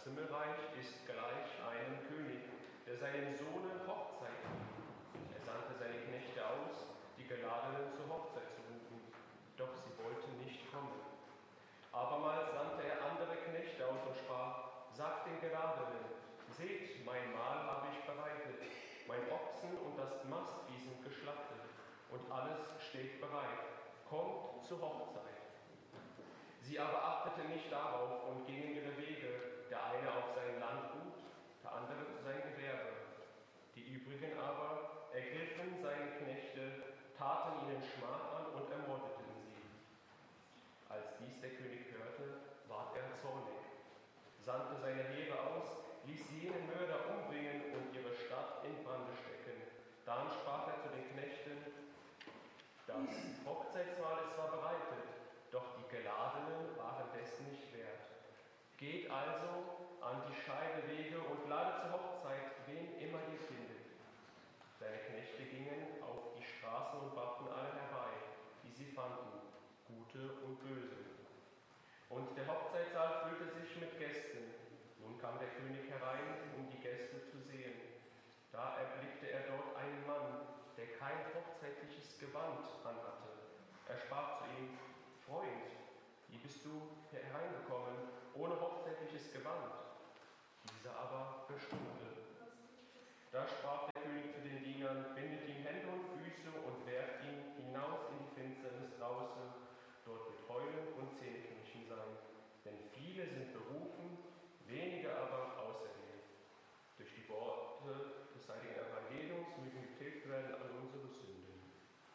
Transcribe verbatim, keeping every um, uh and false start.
Das Himmelreich ist gleich einem König, der seinen Sohnen Hochzeit gibt. Er sandte seine Knechte aus, die Geladenen zur Hochzeit zu rufen, doch sie wollten nicht kommen. Abermals sandte er andere Knechte aus und sprach: Sagt den Geladenen, seht, mein Mahl habe ich bereitet, mein Ochsen und das Mastvieh sind geschlachtet, und alles steht bereit, kommt zur Hochzeit. Sie aber achteten nicht darauf und gingen ihre Wege, der eine auf sein Landgut, der andere zu seinem Gewerbe. Die übrigen aber ergriffen seine Knechte, taten ihnen Schmach an und ermordeten sie. Als dies der König hörte, ward er zornig, sandte seine Heere aus, ließ jene Mörder umbringen und ihre Stadt in Brande stecken. Dann sprach er zu den Knechten: Das Hochzeitsmahl ist zwar bereitet, doch die Geladenen waren dessen nicht wert. Geht also an die Scheidewege und ladet zur Hochzeit, wen immer ihr findet. Seine Knechte gingen auf die Straßen und brachten alle herbei, die sie fanden, gute und böse. Und der Hochzeitssaal füllte sich mit Gästen. Nun kam der König herein, um die Gäste zu sehen. Da erblickte er dort einen Mann, der kein hochzeitliches Gewand anhatte. Er sprach zu ihm: Freund, wie bist du hereingekommen, ohne hochzeitliches Gewand? Dieser aber verstummte. Da sprach der König zu den Dienern: Bindet ihm Hände und Füße und werft ihn hinaus in die Finsternis draußen. Dort wird Heulen und Zähneknirschen sein. Denn viele sind berufen,